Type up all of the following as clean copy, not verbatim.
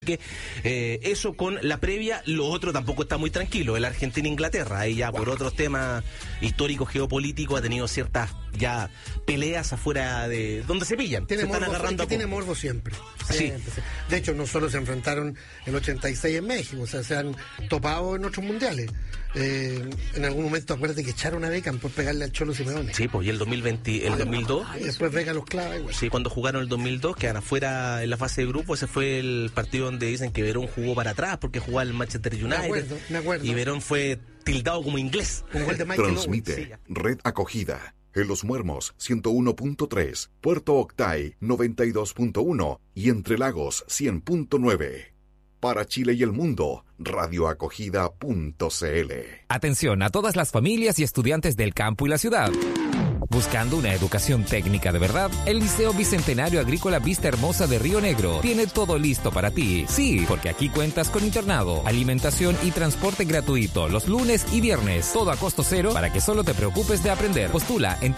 Que eso con la previa. Lo otro tampoco está muy tranquilo, el Argentina-Inglaterra, ahí ya por otros temas históricos, geopolíticos, ha tenido ciertas ya peleas afuera de donde se pillan, tiene se morbo, están agarrando tiene morbo siempre. Sí. De hecho, no solo se enfrentaron el 86 en México, o sea, se han topado en otros mundiales. En algún momento acuérdate que echaron a Beckham por pegarle al Cholo Simeone. Sí, pues y el 2020, el 2002. Y después Beckham los clava igual. Sí, cuando jugaron el 2002, quedan afuera en la fase de grupo. Ese fue el partido donde dicen que Verón jugó para atrás porque jugaba el Manchester United. Me acuerdo. Y Verón fue tildado como inglés. Un gol de Michael Transmite Sí. Red Acogida en Los Muermos 101.3, Puerto Octay 92.1 y Entre Lagos 100.9. Para Chile y el mundo, radioacogida.cl. Atención a todas las familias y estudiantes del campo y la ciudad. Buscando una educación técnica de verdad, el Liceo Bicentenario Agrícola Vista Hermosa de Río Negro tiene todo listo para ti. Sí, porque aquí cuentas con internado, alimentación y transporte gratuito los lunes y viernes. Todo a costo cero para que solo te preocupes de aprender. Postula en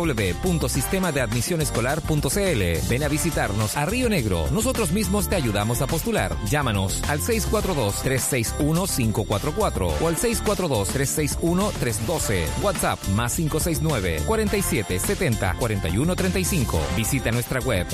www.sistemadeadmisionescolar.cl. Ven a visitarnos a Río Negro. Nosotros mismos te ayudamos a postular. Llámanos al 642-361-544 o al 642-361-312. WhatsApp más 569-4770-4135. Visita nuestra web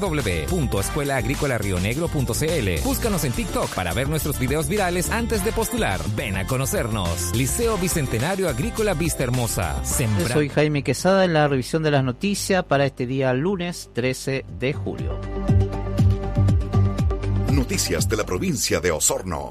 www.escuelaagricolaRioNegro.cl. Búscanos en TikTok para ver nuestros videos virales antes de postular. Ven a conocernos. Liceo Bicentenario Agrícola Vista Hermosa. Soy Jaime Quesada en la revisión de las noticias para este día lunes 13 de julio. Noticias de la provincia de Osorno.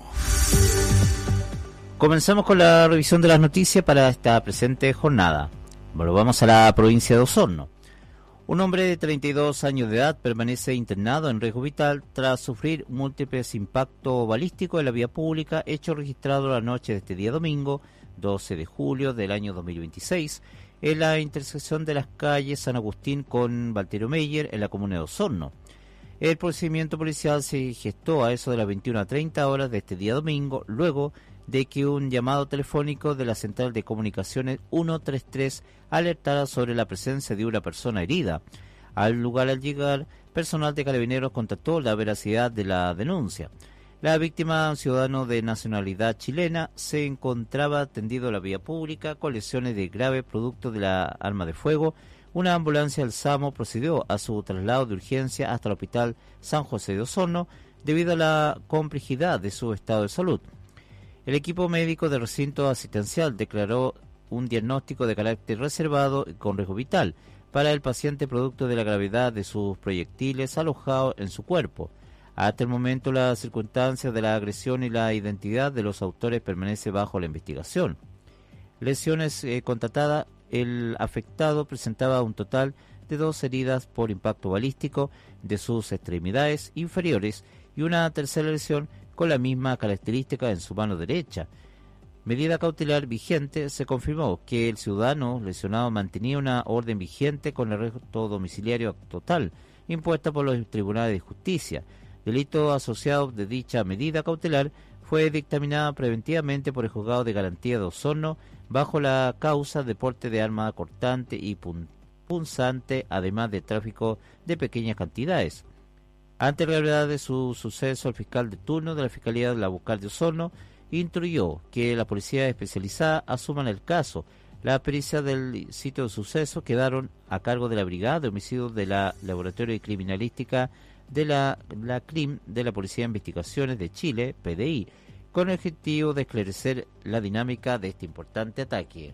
Comenzamos con la revisión de las noticias para esta presente jornada. Bueno, vamos a la provincia de Osorno. Un hombre de 32 años de edad permanece internado en riesgo vital tras sufrir múltiples impactos balísticos en la vía pública, hecho registrado la noche de este día domingo, 12 de julio del año 2026, en la intersección de las calles San Agustín con Valterio Meyer en la comuna de Osorno. El procedimiento policial se gestó a eso de las 21:30 de este día domingo, luego de que un llamado telefónico de la Central de Comunicaciones 133 alertara sobre la presencia de una persona herida. Al lugar, al llegar, personal de Carabineros constató la veracidad de la denuncia. La víctima, un ciudadano de nacionalidad chilena, se encontraba tendido en la vía pública con lesiones de grave producto de la arma de fuego. Una ambulancia del SAMO procedió a su traslado de urgencia hasta el Hospital San José de Osorno debido a la complejidad de su estado de salud. El equipo médico del recinto asistencial declaró un diagnóstico de carácter reservado con riesgo vital para el paciente producto de la gravedad de sus proyectiles alojados en su cuerpo. Hasta el momento, las circunstancias de la agresión y la identidad de los autores permanece bajo la investigación. Lesiones constatadas, el afectado presentaba un total de 2 heridas por impacto balístico de sus extremidades inferiores y una tercera lesión con la misma característica en su mano derecha. Medida cautelar vigente, se confirmó que el ciudadano lesionado mantenía una orden vigente con arresto domiciliario total, impuesta por los tribunales de justicia. Delito asociado de dicha medida cautelar fue dictaminada preventivamente por el Juzgado de Garantía de Osorno bajo la causa de porte de arma cortante y punzante, además de tráfico de pequeñas cantidades. Ante la gravedad de su suceso, el fiscal de turno de la Fiscalía de la Bucal de Osorno instruyó que la policía especializada asuman el caso. La pericia del sitio de suceso quedaron a cargo de la Brigada de Homicidios de la Laboratorio de Criminalística de la CRIM de la Policía de Investigaciones de Chile, PDI, con el objetivo de esclarecer la dinámica de este importante ataque.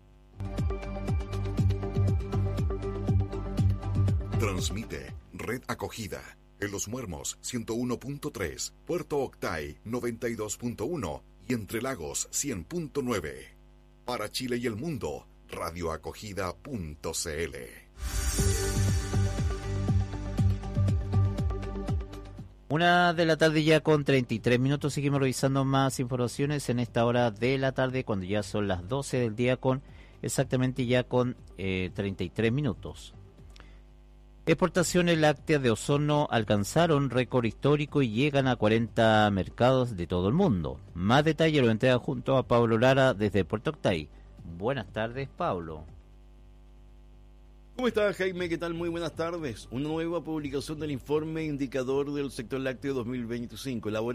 Transmite Red Acogida en Los Muermos 101.3, Puerto Octay 92.1 y Entre Lagos 100.9. Para Chile y el mundo, radioacogida.cl. Una de la tarde ya con 33 minutos, seguimos revisando más informaciones en esta hora de la tarde, cuando ya son las 12 del día con exactamente ya con 33 minutos. Exportaciones lácteas de Osorno alcanzaron récord histórico y llegan a 40 mercados de todo el mundo. Más detalle lo entrega junto a Pablo Lara desde Puerto Octay. Buenas tardes, Pablo. ¿Cómo está, Jaime? ¿Qué tal? Muy buenas tardes. Una nueva publicación del informe indicador del sector lácteo 2025, elaborado